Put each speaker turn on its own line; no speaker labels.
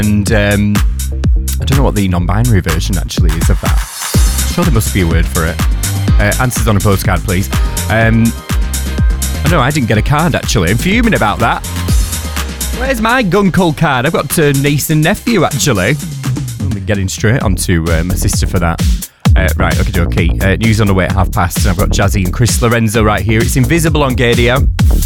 And I don't know what the non-binary version actually is of that. I'm sure there must be a word for it. Answers on a postcard, please. I know I didn't get a card actually. I'm fuming about that. Where's my gun call card? I've got a niece and nephew actually. I'll be getting straight onto my sister for that. Right, okay. News on the way at past. And I've got Jazzy and Chris Lorenzo right here. It's Invisible on Gadio.